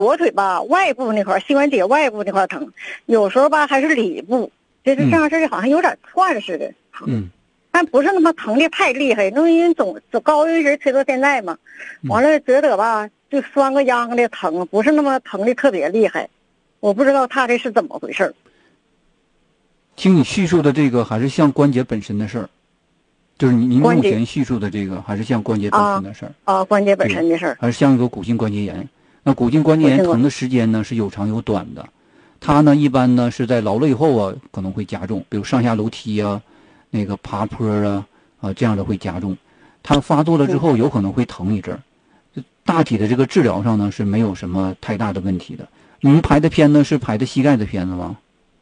左腿吧外部那块膝关节外部那块疼，有时候吧还是里部，就是这样式的，好像有点串似的疼。但不是那么疼的太厉害，那因为总高一直推到现在嘛，完了觉得吧就酸个秧的疼，不是那么疼的特别厉害，我不知道他这是怎么回事。 听你叙述的这个还是像关节本身的事儿，就是您目前叙述的这个还是像关节本身的事儿关节本身的事儿， 还是像一个骨性关节炎。那骨性关节炎疼的时间呢是有长有短的，它呢一般呢是在劳累后啊可能会加重，比如上下楼梯啊。那个爬坡这样的会加重，它发作了之后有可能会疼一阵儿。大体的这个治疗上呢是没有什么太大的问题的。您排的片呢是排的膝盖的片子吗？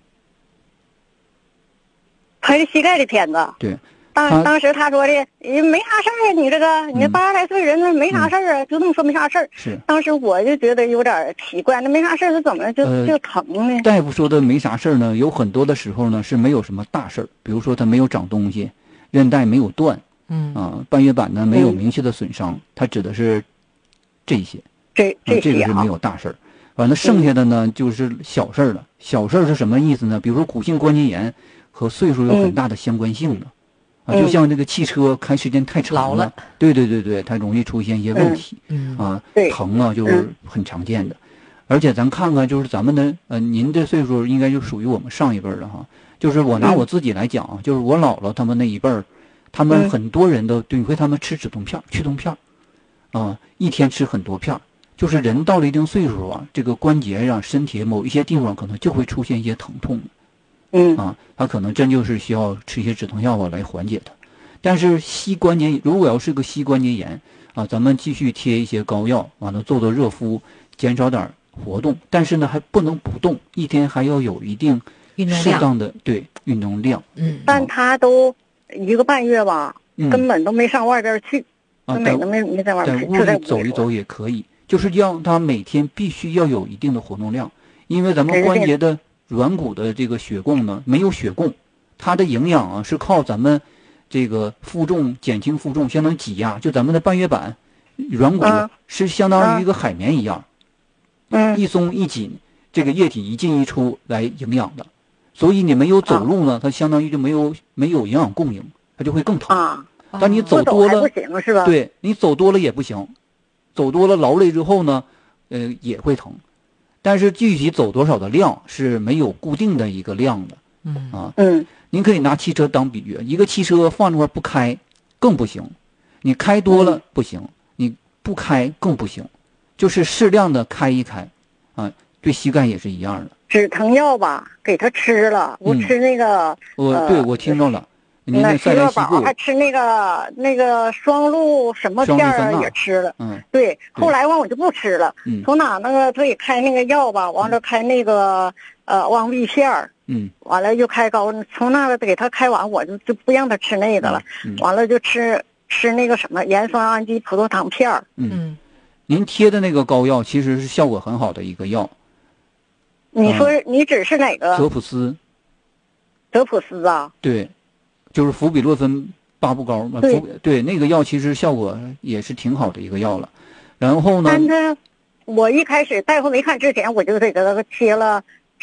排的膝盖的片子。 对。 当时他说的没啥事儿啊，你这个你80来岁人了没啥事儿啊，就这么说没啥事儿。 是。 当时我就觉得有点奇怪，那没啥事儿，那怎么就疼呢？ 大夫说的没啥事儿呢，有很多的时候呢是没有什么大事儿，比如说他没有长东西，韧带没有断，半月板呢没有明确的损伤，它指的是这些。这个是没有大事儿。完了剩下的呢就是小事儿了。小事儿是什么意思呢？比如说骨性关节炎和岁数有很大的相关性的。就像这个汽车开时间太长了，对，它容易出现一些问题，疼啊就是很常见的。而且咱看看，就是咱们的您这岁数应该就属于我们上一辈了哈。就是我拿我自己来讲啊，就是我姥姥他们那一辈儿，他们很多人都对，他们吃止痛片、去痛片，一天吃很多片。就是人到了一定岁数啊，这个关节上、身体某一些地方可能就会出现一些疼痛。他可能真就是需要吃一些止痛药来缓解它。但是膝关节如果要是个膝关节炎咱们继续贴一些膏药，完了做热敷，减少点活动，但是呢还不能不动，一天还要有一定适当的运动量。 但他都1个半月吧，根本都没上外边去，根本都没在外边去， 在屋里走一走也可以，就是让他每天必须要有一定的活动量，因为咱们关节的软骨的这个血供呢没有血供，它的营养是靠咱们这个负重减轻负重，相当于挤压，就咱们的半月板软骨是相当于一个海绵一样，一松一紧，这个液体一进一出来营养的。所以你没有走路呢，它相当于就没有营养供应，它就会更疼。但你走多了， 不行是吧？ 对，你走多了也不行，走多了劳累之后呢，也会疼。但是具体走多少的量是没有固定的一个量的。您可以拿汽车当比喻，一个汽车放那块不开更不行，你开多了不行，你不开更不行，就是适量的开一开对膝盖也是一样的。 止疼药吧给他吃了，我吃那个我听到了，您那赛莱西布还吃那个双鹿什么片也吃了。对，后来我就不吃了。从哪那个他给开那个药吧，完了开那个汪必片完了又开膏，从那个给他开完我就不让他吃那个了。完了就吃那个什么盐酸氨基葡萄糖片。 您贴的那个膏药其实是效果很好的一个药。 你说你指是哪个？ 德普斯啊？ 对，就是氟比洛芬8步膏嘛。对，那个药其实效果也是挺好的一个药了。然后呢？ 但是我一开始大夫没看之前，我就给他贴了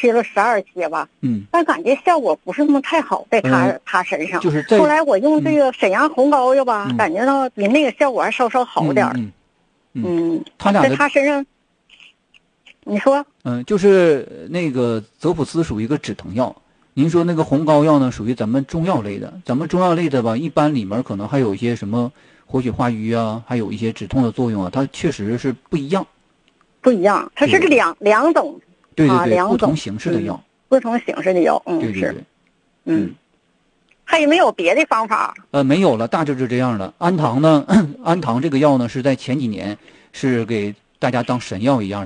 12贴吧。但感觉效果不是那么太好，在他身上。 就是后来我用这个沈阳红膏药吧，感觉到比那个效果还稍稍好点。 他俩在他身上。你说， 就是那个泽普斯属于一个止疼药，您说那个红膏药呢，属于咱们中药类的。咱们中药类的吧，一般里面可能还有一些什么活血化瘀啊，还有一些止痛的作用啊，它确实是不一样。 它是两种， 对， 不同形式的药， 不同形式的药， 对， 还有没有别的方法？ 没有了，大致是这样的。安糖呢，安糖这个药呢，是在前几年是给大家当神药一样。